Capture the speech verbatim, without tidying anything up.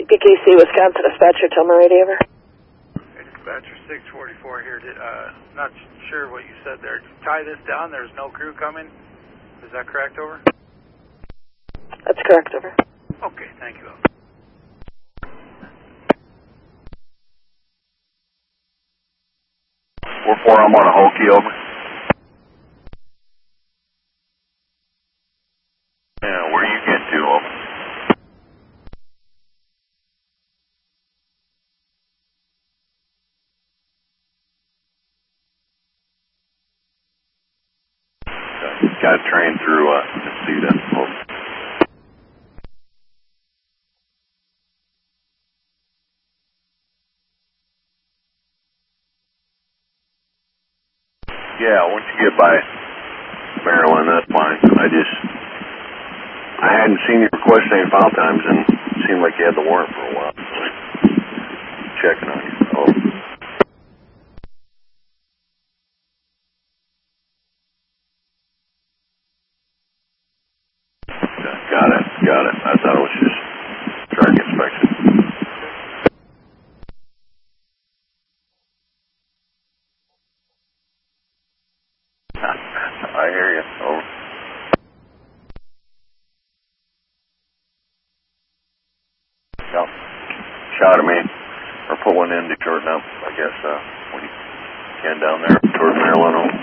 P K C, Wisconsin dispatcher, tell me radio over. Hey, dispatcher six forty-four here. Did, uh, not sure what you said there. Did you tie this down? There's no crew coming? Is that correct, over? That's correct, over. Okay, thank you. four four, I'm on a Hokie, over. Yeah, where you get to, over? Got a train through, uh, Cedar, over. Yeah, once you get by Maryland, that's fine. I just, I hadn't seen you request any file times, and it seemed like you had the warrant for a while. So checking on you. Oh. Got it, got it. I thought it was just truck inspection. I hear you. Over. No. Shot at me. Or put one in to shorten up, I guess, uh, when you can down there towards Maryland.